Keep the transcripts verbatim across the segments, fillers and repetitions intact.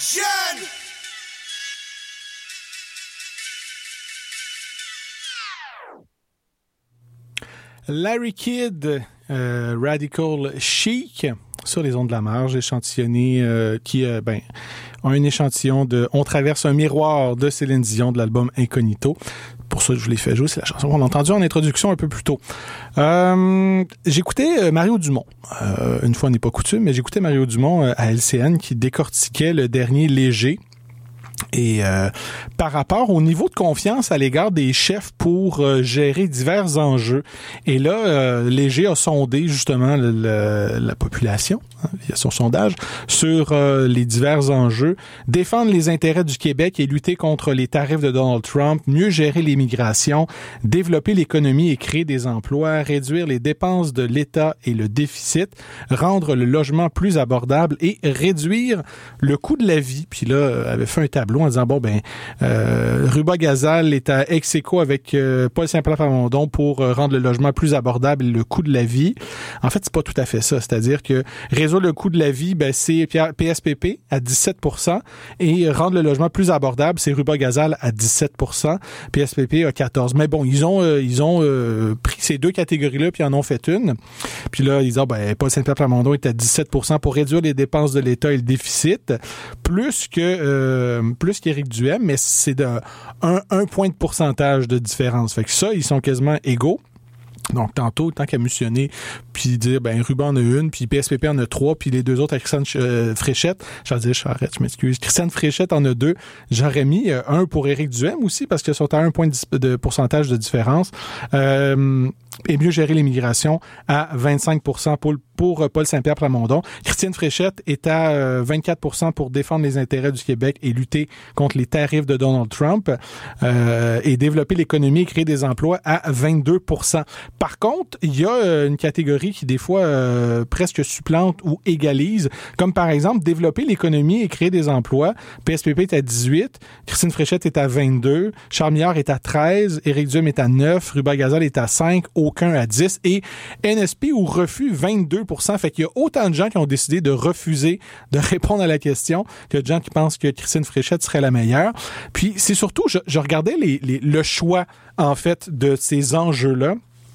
Action! Larry Kidd, euh, Radical Chic, sur les ondes de la marge, échantillonné, euh, qui euh, ben, ont un échantillon de « On traverse un miroir » de Céline Dion de l'album Incognito. Pour ça, je vous l'ai fait jouer. C'est la chanson qu'on a entendue en introduction un peu plus tôt. Euh, j'écoutais Mario Dumont. Euh, une fois n'est pas coutume, mais j'écoutais Mario Dumont euh, à L C N qui décortiquait le dernier Léger. Et euh, par rapport au niveau de confiance à l'égard des chefs pour euh, gérer divers enjeux. Et là, euh, Léger a sondé justement le, le, la population, hein, via son sondage, sur euh, les divers enjeux. Défendre les intérêts du Québec et lutter contre les tarifs de Donald Trump, mieux gérer l'immigration, développer l'économie et créer des emplois, réduire les dépenses de l'État et le déficit, rendre le logement plus abordable et réduire le coût de la vie. Puis là, avait fait un tableau en disant, bon, ben, euh, Ruba-Gazal est à ex-aequo avec euh, Paul Saint-Pierre-Plamondon pour euh, rendre le logement plus abordable et le coût de la vie. En fait, c'est pas tout à fait ça. C'est-à-dire que résoudre le coût de la vie, ben, c'est P S P P à dix-sept pour cent et rendre le logement plus abordable, c'est Ruba-Gazal à dix-sept pour cent, P S P P à quatorze pour cent. Mais bon, ils ont euh, ils ont euh, pris ces deux catégories-là puis en ont fait une. Puis là, ils disent, oh, ben, Paul Saint-Pierre-Plamondon est à dix-sept pour cent pour réduire les dépenses de l'État et le déficit, plus que euh, plus qu'Éric Duhem, mais c'est de un, un point de pourcentage de différence. Fait que ça, ils sont quasiment égaux. Donc, tantôt, tant qu'à missionner, puis dire, ben, Ruban en a une, puis P S P P en a trois, puis les deux autres à Christiane euh, Fréchette. J'en dis, j'arrête, je m'excuse. Christiane Fréchette en a deux. J'aurais mis euh, un pour Éric Duhem aussi, parce qu'ils sont à un point de pourcentage de différence. Euh, et mieux gérer l'immigration à vingt-cinq pour cent pour, pour Paul Saint-Pierre Plamondon. Christine Fréchette est à euh, vingt-quatre pour cent pour défendre les intérêts du Québec et lutter contre les tarifs de Donald Trump euh, et développer l'économie et créer des emplois à vingt-deux pour cent. Par contre, il y a euh, une catégorie qui des fois euh, presque supplante ou égalise, comme par exemple développer l'économie et créer des emplois. P S P P est à dix-huit, Christine Fréchette est à vingt-deux, Charles Milliard est à treize, Éric Duhem est à neuf, Ruba-Gazal est à cinq, aucun à dix et N S P ou refus vingt-deux pour cent. Fait qu'il y a autant de gens qui ont décidé de refuser de répondre à la question que de gens qui pensent que Christine Fréchette serait la meilleure. Puis c'est surtout, je, je regardais les, les, le choix en fait de ces enjeux-là.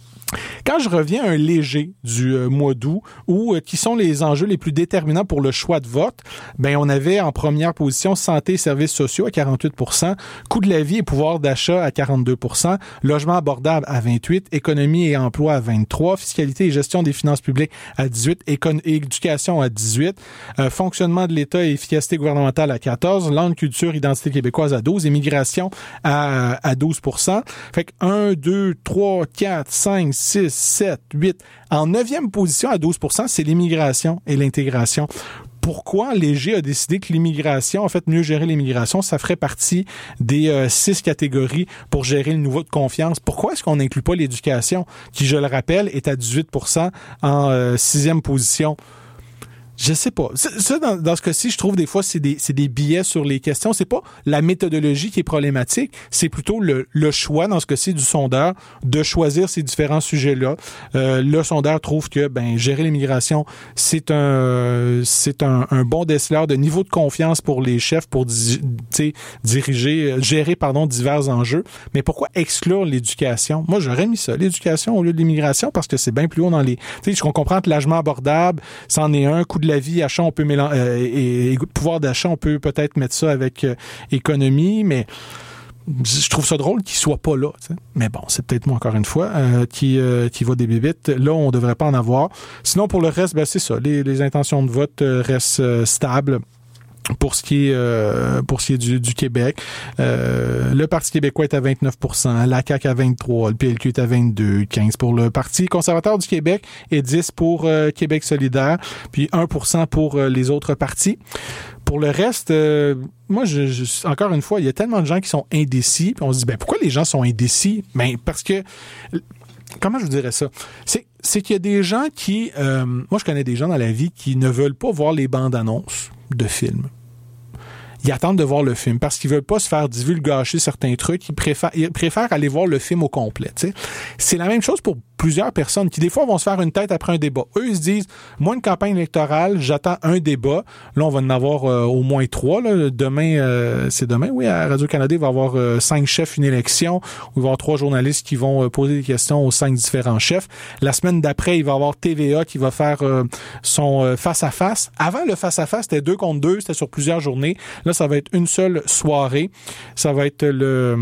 Quand je reviens à un léger du euh, mois d'août, où euh, qui sont les enjeux les plus déterminants pour le choix de vote, ben on avait en première position santé et services sociaux à quarante-huit pour cent, coût de la vie et pouvoir d'achat à quarante-deux pour cent, logement abordable à vingt-huit, économie et emploi à vingt-trois, fiscalité et gestion des finances publiques à dix-huit, écon- éducation à dix-huit, euh, fonctionnement de l'État et efficacité gouvernementale à quatorze, langue, culture, identité québécoise à douze, immigration à, à douze pour cent. Fait que un, deux, trois, quatre, cinq, six, sept, huit. En neuvième position à douze pour cent, c'est l'immigration et l'intégration. Pourquoi Léger a décidé que l'immigration, en fait, mieux gérer l'immigration, ça ferait partie des euh, six catégories pour gérer le niveau de confiance? Pourquoi est-ce qu'on n'inclut pas l'éducation, qui, je le rappelle, est à dix-huit pour cent en euh, sixième position? Je sais pas. Ça, dans, dans ce cas-ci, je trouve des fois, c'est des, c'est des biais sur les questions. C'est pas la méthodologie qui est problématique, c'est plutôt le, le choix, dans ce cas-ci, du sondeur, de choisir ces différents sujets-là. Euh, le sondeur trouve que, ben, gérer l'immigration, c'est un, c'est un, un bon déceleur de niveau de confiance pour les chefs pour, di, diriger, gérer, pardon, divers enjeux. Mais pourquoi exclure l'éducation? Moi, j'aurais mis ça, l'éducation au lieu de l'immigration, parce que c'est bien plus haut dans les, tu sais, je comprends que l'âgement abordable, c'en est un, coût de la vie, achat, on peut mélanger, euh, et, et pouvoir d'achat, on peut peut-être mettre ça avec euh, économie, mais je trouve ça drôle qu'il soit pas là. T'sais. Mais bon, c'est peut-être moi, encore une fois, euh, qui euh, qui va des bébites. Là, on devrait pas en avoir. Sinon, pour le reste, ben c'est ça. Les, les intentions de vote euh, restent euh, stables. Pour ce qui est euh, pour ce qui est du, du Québec, euh, le Parti québécois est à vingt-neuf pour cent, la C A Q à vingt-trois, le P L Q est à vingt-deux, quinze pour le Parti conservateur du Québec et dix pour euh, Québec solidaire, puis un pour cent pour euh, les autres partis. Pour le reste, euh, moi, je, je, encore une fois, il y a tellement de gens qui sont indécis, puis on se dit, ben pourquoi les gens sont indécis? Ben parce que comment je vous dirais ça? C'est c'est qu'il y a des gens qui, euh, moi je connais des gens dans la vie qui ne veulent pas voir les bandes annonces de films. Ils attendent de voir le film parce qu'ils veulent pas se faire divulgacher certains trucs. Ils préfèrent, ils préfèrent aller voir le film au complet. T'sais. C'est la même chose pour plusieurs personnes qui, des fois, vont se faire une tête après un débat. Eux, ils se disent, moi, une campagne électorale, j'attends un débat. Là, on va en avoir euh, au moins trois. Là. Demain, euh, c'est demain, oui, à Radio-Canada, il va y avoir euh, cinq chefs, une élection, où il va y avoir trois journalistes qui vont euh, poser des questions aux cinq différents chefs. La semaine d'après, il va y avoir T V A qui va faire euh, son euh, face-à-face. Avant, le face-à-face, c'était deux contre deux, c'était sur plusieurs journées. Là, ça va être une seule soirée. Ça va être le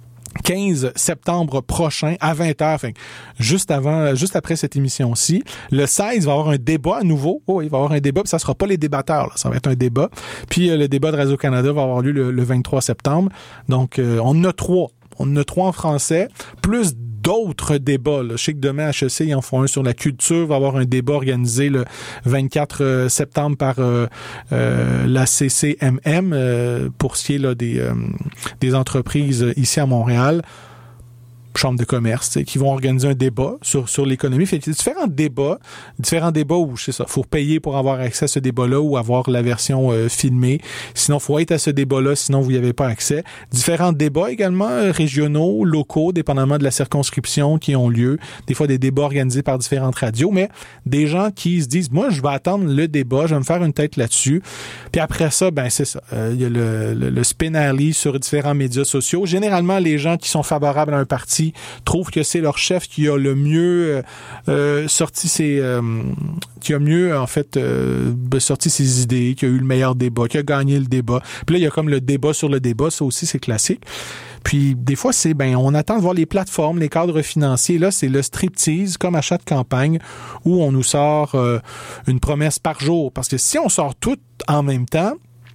quinze septembre prochain à vingt heures, enfin, juste avant, juste après cette émission-ci. Le seize, il va y avoir un débat à nouveau. Oh, il va y avoir un débat, puis ça sera pas les débatteurs, là, ça va être un débat. Puis euh, le débat de Radio-Canada va avoir lieu le, le vingt-trois septembre. Donc, euh, on en a trois. On en a trois en français, plus d'autres débats. Là. Je sais que demain, à H E C, ils en font un sur la culture. Il va y avoir un débat organisé le vingt-quatre septembre par euh, euh, la C C M M euh, pour ce qui est là, des, euh, des entreprises ici à Montréal. Chambre de commerce, qui vont organiser un débat sur, sur l'économie. Fait qu'il y a différents débats, différents débats où, je sais ça, faut payer pour avoir accès à ce débat-là ou avoir la version euh, filmée. Sinon, faut être à ce débat-là, sinon vous n'y avez pas accès. Différents débats également, euh, régionaux, locaux, dépendamment de la circonscription qui ont lieu. Des fois, des débats organisés par différentes radios, mais des gens qui se disent, moi, je vais attendre le débat, je vais me faire une tête là-dessus. Puis après ça, ben c'est ça. Euh, il y a le, le, le spin alley sur différents médias sociaux. Généralement, les gens qui sont favorables à un parti trouvent que c'est leur chef qui a le mieux euh, sorti ses euh, qui a mieux en fait euh, sorti ses idées, qui a eu le meilleur débat, qui a gagné le débat. Puis là il y a comme le débat sur le débat, ça aussi c'est classique. Puis des fois c'est ben on attend de voir les plateformes, les cadres financiers. Là c'est le striptease comme achat de campagne où on nous sort euh, une promesse par jour, parce que si on sort tout en même temps,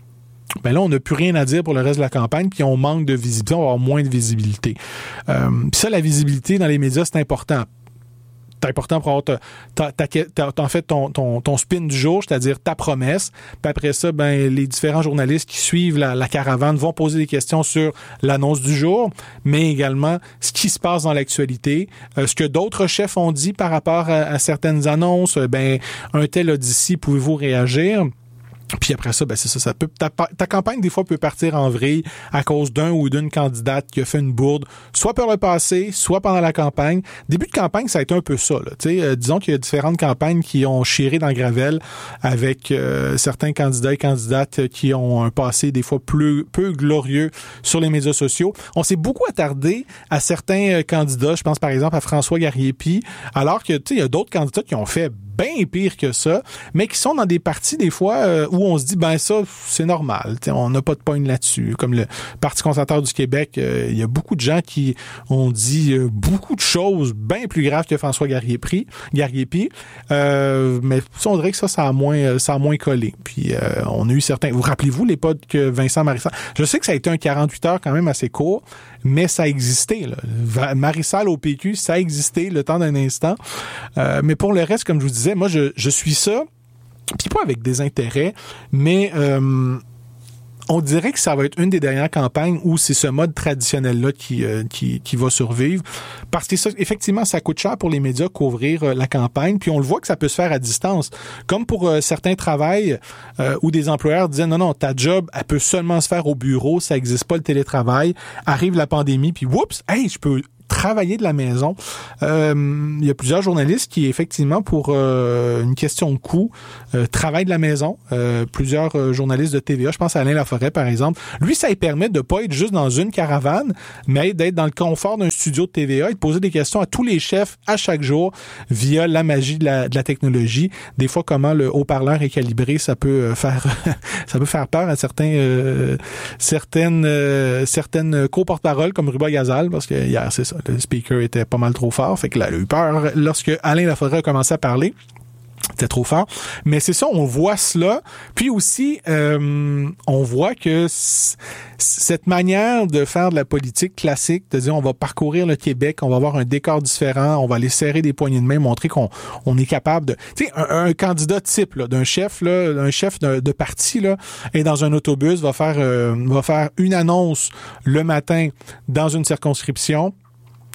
ben là, on n'a plus rien à dire pour le reste de la campagne, puis on manque de visibilité, on va avoir moins de visibilité. Euh, puis ça, la visibilité dans les médias, c'est important. C'est important pour avoir ta, ta, ta, ta, en fait ton, ton, ton spin du jour, c'est-à-dire ta promesse. Puis après ça, ben les différents journalistes qui suivent la, la caravane vont poser des questions sur l'annonce du jour, mais également ce qui se passe dans l'actualité, euh, ce que d'autres chefs ont dit par rapport à, à certaines annonces. Ben un tel a dit ci, pouvez-vous réagir? Puis après ça, ben c'est ça, ça peut ta, ta campagne des fois peut partir en vrille à cause d'un ou d'une candidate qui a fait une bourde, soit par le passé, soit pendant la campagne. Début de campagne, ça a été un peu ça. Là. Euh, disons qu'il y a différentes campagnes qui ont chiré dans le gravel avec euh, certains candidats et candidates qui ont un passé des fois plus peu glorieux sur les médias sociaux. On s'est beaucoup attardé à certains euh, candidats. Je pense par exemple à François Garriépi, alors que tu sais, il y a d'autres candidats qui ont fait bien pire que ça, mais qui sont dans des partis des fois euh, où on se dit ben ça c'est normal, t'sais, on n'a pas de pogne là-dessus. Comme le Parti conservateur du Québec, euh, il y a beaucoup de gens qui ont dit euh, beaucoup de choses bien plus graves que François Garriépi, Garriépi, euh, mais on dirait que ça ça a moins ça a moins collé. Puis euh, on a eu certains. Vous rappelez-vous l'époque que Vincent Marissal, je sais que ça a été un quarante-huit heures quand même assez court, mais ça a existé. Là. Marissal au P Q, ça a existé le temps d'un instant. Euh, mais pour le reste, comme je vous disais, moi, je, je suis ça, puis pas avec des intérêts, mais euh, on dirait que ça va être une des dernières campagnes où c'est ce mode traditionnel-là qui, euh, qui, qui va survivre. Parce que ça, effectivement, ça coûte cher pour les médias couvrir euh, la campagne, puis on le voit que ça peut se faire à distance. Comme pour euh, certains travails euh, où des employeurs disaient non, non, ta job, elle peut seulement se faire au bureau, ça n'existe pas le télétravail. Arrive la pandémie, puis whoops, hey, je peux travailler de la maison. Euh, il y a plusieurs journalistes qui, effectivement, pour euh, une question de coût, euh, travaillent de la maison. Euh, plusieurs euh, journalistes de T V A, je pense à Alain Laforêt, par exemple. Lui, ça lui permet de pas être juste dans une caravane, mais d'être dans le confort d'un studio de T V A et de poser des questions à tous les chefs à chaque jour via la magie de la, de la technologie. Des fois, comment le haut-parleur est calibré, ça peut faire ça peut faire peur à certains euh, certaines euh, certaines co-porte-paroles comme Ruba Gazal, parce que hier, c'est ça, le speaker était pas mal trop fort, fait que là, il a eu peur lorsque Alain Laforêt a commencé à parler. C'était trop fort. Mais c'est ça, on voit cela. Puis aussi, euh, on voit que c- cette manière de faire de la politique classique, de dire on va parcourir le Québec, on va avoir un décor différent, on va aller serrer des poignées de main, montrer qu'on on est capable de... Tu sais, un, un candidat type là, d'un chef, là, d'un chef de, de parti, là, est dans un autobus, va faire, euh, va faire une annonce le matin dans une circonscription,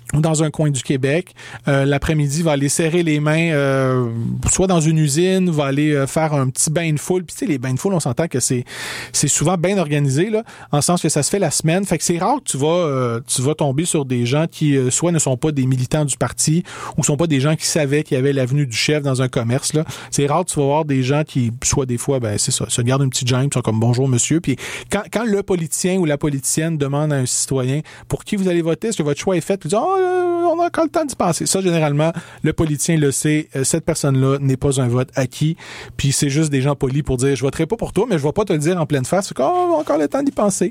ou dans un coin du Québec. Euh, l'après-midi, va aller serrer les mains, euh, soit dans une usine, va aller euh, faire un petit bain de foule. Puis tu sais, les bains de foule, on s'entend que c'est c'est souvent bien organisé, là, en sens que ça se fait la semaine. Fait que c'est rare que tu vas euh, tu vas tomber sur des gens qui euh, soit ne sont pas des militants du parti ou sont pas des gens qui savaient qu'il y avait l'avenue du chef dans un commerce, là. C'est rare que tu vas voir des gens qui, soit des fois, ben c'est ça, se gardent une petite gêne, sont comme bonjour monsieur. Puis quand, quand le politicien ou la politicienne demande à un citoyen pour qui vous allez voter, est-ce que votre choix est fait, puis ils disent, oh, on a encore le temps d'y penser. Ça, généralement, le politicien le sait, cette personne-là n'est pas un vote acquis, puis c'est juste des gens polis pour dire, je voterai pas pour toi, mais je vais pas te le dire en pleine face. Fait qu'on a encore le temps d'y penser.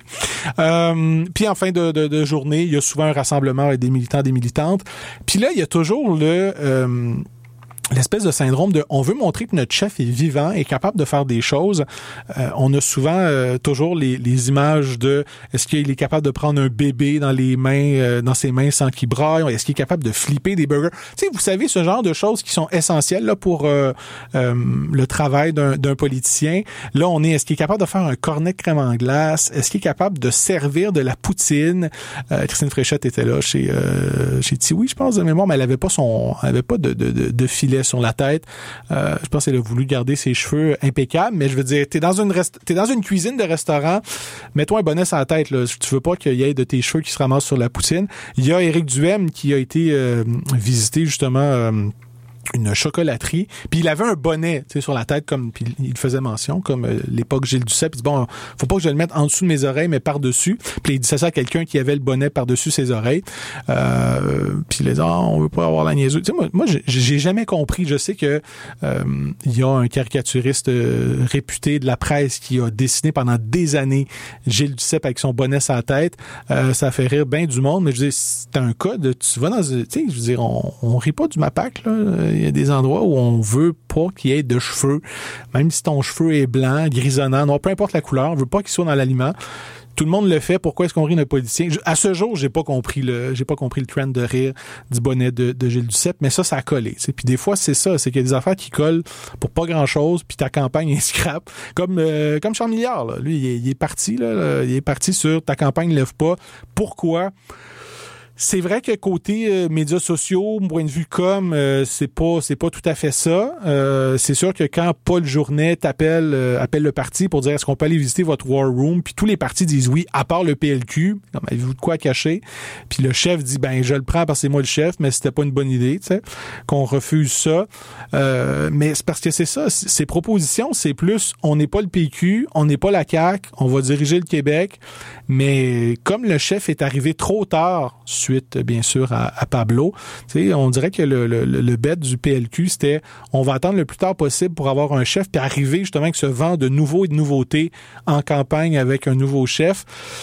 Euh, puis en fin de, de, de journée, il y a souvent un rassemblement avec des militants, des militantes. Puis là, il y a toujours le... Euh, l'espèce de syndrome de on veut montrer que notre chef est vivant et capable de faire des choses. Euh, on a souvent euh, toujours les, les images de est-ce qu'il est capable de prendre un bébé dans les mains, euh, dans ses mains sans qu'il braille, est-ce qu'il est capable de flipper des burgers. Tu sais, vous savez, ce genre de choses qui sont essentielles là pour euh, euh, le travail d'un, d'un politicien. Là, on est est-ce qu'il est capable de faire un cornet de crème en glace, est-ce qu'il est capable de servir de la poutine. Euh, Christine Fréchette était là chez euh, chez Tiwi, je pense de mémoire, mais elle avait pas son, elle avait pas de de, de, de filet sur la tête. Euh, je pense qu'elle a voulu garder ses cheveux impeccables, mais je veux dire, t'es dans une rest- t'es dans une cuisine de restaurant, mets-toi un bonnet sur la tête, là. Tu veux pas qu'il y ait de tes cheveux qui se ramassent sur la poutine. Il y a Éric Duhem qui a été euh, visité justement euh, une chocolaterie, puis il avait un bonnet, tu sais, sur la tête, comme, puis il faisait mention, comme euh, l'époque Gilles Duceppe, il dit, bon, faut pas que je le mette en dessous de mes oreilles, mais par-dessus, puis il disait ça à quelqu'un qui avait le bonnet par-dessus ses oreilles, euh, puis il a dit, oh, on veut pas avoir la niaiseuse. Tu sais, moi, moi j'ai, j'ai jamais compris, je sais que euh, il y a un caricaturiste euh, réputé de la presse qui a dessiné pendant des années Gilles Duceppe avec son bonnet sur la tête, euh, ça fait rire bien du monde, mais je veux dire, c'est un cas de, tu vas dans, tu sais, je veux dire, on, on rit pas du MAPAC, là. Il y a des endroits où on veut pas qu'il y ait de cheveux, même si ton cheveu est blanc, grisonnant, non, peu importe la couleur, on veut pas qu'il soit dans l'aliment. Tout le monde le fait. Pourquoi est-ce qu'on rit d'un politicien? À ce jour, j'ai pas compris le, j'ai pas compris le trend de rire du bonnet de, de Gilles Duceppe, mais ça, ça a collé. T'sais. Puis des fois, c'est ça, c'est qu'il y a des affaires qui collent pour pas grand-chose, puis ta campagne est scrap. Comme euh, comme Charles Milliard, là. Lui, il est, il est parti, là, là, il est parti sur ta campagne lève pas. Pourquoi? C'est vrai que côté euh, médias sociaux, point de vue com, euh, c'est pas c'est pas tout à fait ça. Euh, c'est sûr que quand Paul Journet t'appelle euh, appelle le parti pour dire est-ce qu'on peut aller visiter votre war room, puis tous les partis disent oui, à part le P L Q, comme avez-vous de quoi cacher? Puis le chef dit ben je le prends parce que c'est moi le chef, mais c'était pas une bonne idée, tu sais, qu'on refuse ça. Euh, mais c'est parce que c'est ça, ces propositions, c'est plus on n'est pas le P Q, on n'est pas la C A Q, on va diriger le Québec, mais comme le chef est arrivé trop tard suite, bien sûr, à, à Pablo. Tu sais, on dirait que le, le, le bet du P L Q, c'était on va attendre le plus tard possible pour avoir un chef, puis arriver justement avec ce vent de nouveaux et de nouveautés en campagne avec un nouveau chef.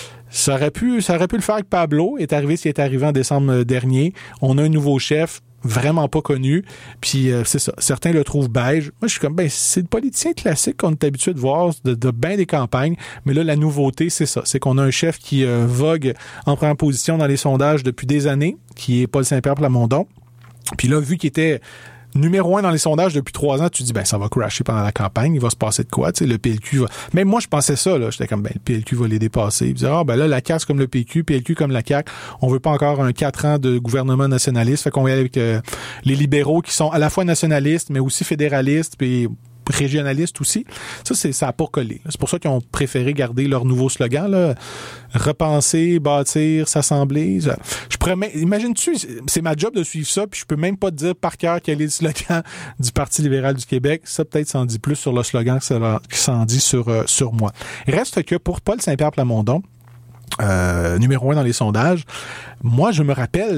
Ça aurait pu, ça aurait pu le faire avec Pablo. Il est arrivé ce qui est arrivé en décembre dernier. On a un nouveau chef vraiment pas connu, puis euh, c'est ça. Certains le trouvent beige. Moi, je suis comme, ben, c'est le politicien classique qu'on est habitué de voir de, de bien des campagnes, mais là, la nouveauté, c'est ça. C'est qu'on a un chef qui euh, vogue en première position dans les sondages depuis des années, qui est Paul Saint-Pierre Plamondon. Puis là, vu qu'il était numéro un dans les sondages depuis trois ans, tu dis, ben, ça va crasher pendant la campagne, il va se passer de quoi, tu sais, le P L Q va... Même moi, je pensais ça, là, j'étais comme, ben, le P L Q va les dépasser. Puis, ah, ben là, la C A Q, c'est comme le P Q, P L Q comme la C A Q, on veut pas encore un quatre ans de gouvernement nationaliste, fait qu'on va y aller avec euh, les libéraux qui sont à la fois nationalistes, mais aussi fédéralistes, puis régionalistes aussi. Ça, c'est, ça a pas collé. C'est pour ça qu'ils ont préféré garder leur nouveau slogan, là. Repenser, bâtir, s'assembler. Je pourrais, imagine-tu, c'est ma job de suivre ça, puis je peux même pas te dire par cœur quel est le slogan du Parti libéral du Québec. Ça, peut-être, ça en dit plus sur le slogan que ça, que ça en dit sur, euh, sur moi. Reste que pour Paul Saint-Pierre Plamondon, euh, numéro un dans les sondages, moi, je me rappelle